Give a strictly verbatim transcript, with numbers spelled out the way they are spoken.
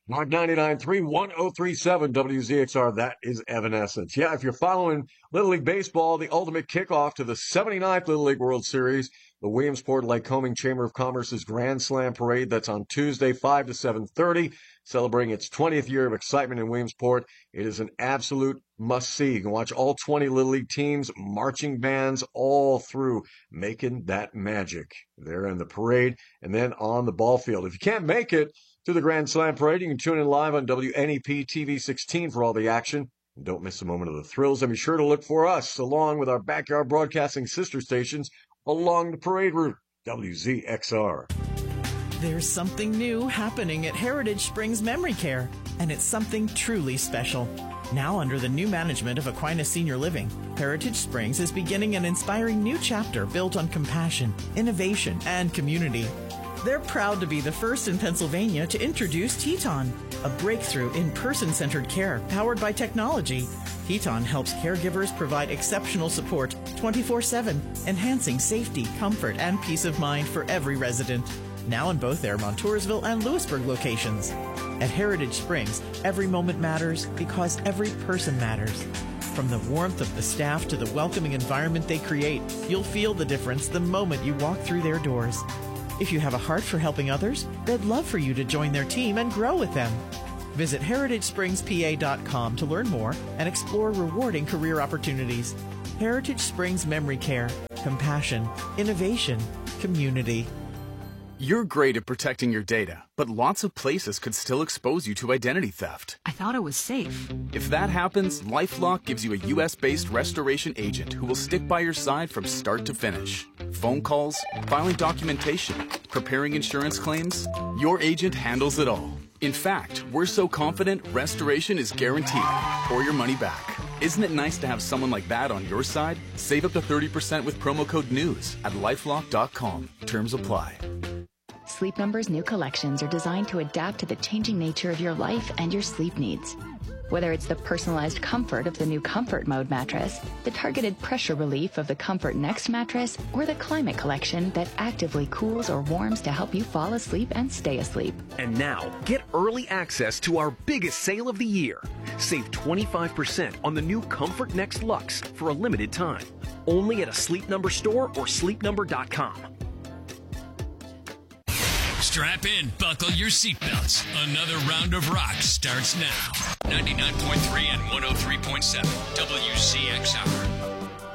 Mark ninety-nine point three, one oh three point seven W Z X R. That is Evanescence. Yeah, if you're following Little League Baseball, the ultimate kickoff to the seventy-ninth Little League World Series, the Williamsport Lycoming Chamber of Commerce's Grand Slam Parade. That's on Tuesday, five to seven thirty, celebrating its twentieth year of excitement in Williamsport. It is an absolute must-see. You can watch all twenty Little League teams, marching bands, all through, making that magic there in the parade and then on the ball field. If you can't make it to the Grand Slam Parade, you can tune in live on W N E P T V sixteen for all the action. And don't miss a moment of the thrills. And be sure to look for us, along with our backyard broadcasting sister stations, along the parade route, W Z X R. There's something new happening at Heritage Springs Memory Care, and it's something truly special. Now under the new management of Aquinas Senior Living, Heritage Springs is beginning an inspiring new chapter built on compassion, innovation, and community. They're proud to be the first in Pennsylvania to introduce Teton, a breakthrough in person-centered care powered by technology. Teton helps caregivers provide exceptional support twenty-four seven, enhancing safety, comfort, and peace of mind for every resident. Now in both their Montoursville and Lewisburg locations. At Heritage Springs, every moment matters because every person matters. From the warmth of the staff to the welcoming environment they create, you'll feel the difference the moment you walk through their doors. If you have a heart for helping others, they'd love for you to join their team and grow with them. Visit heritage springs p a dot com to learn more and explore rewarding career opportunities. Heritage Springs Memory Care. Compassion, innovation, community. You're great at protecting your data, but lots of places could still expose you to identity theft. I thought it was safe. If that happens, LifeLock gives you a U S based restoration agent who will stick by your side from start to finish. Phone calls, filing documentation, preparing insurance claims, your agent handles it all. In fact, we're so confident restoration is guaranteed or your money back. Isn't it nice to have someone like that on your side? Save up to thirty percent with promo code NEWS at lifelock dot com. Terms apply. Sleep Number's new collections are designed to adapt to the changing nature of your life and your sleep needs. Whether it's the personalized comfort of the new Comfort Mode mattress, the targeted pressure relief of the Comfort Next mattress, or the Climate Collection that actively cools or warms to help you fall asleep and stay asleep. And now, get early access to our biggest sale of the year. Save twenty-five percent on the new Comfort Next Luxe for a limited time. Only at a Sleep Number store or sleep number dot com. Strap in, buckle your seatbelts. Another round of rock starts now. ninety-nine point three and one oh three point seven W Z X R.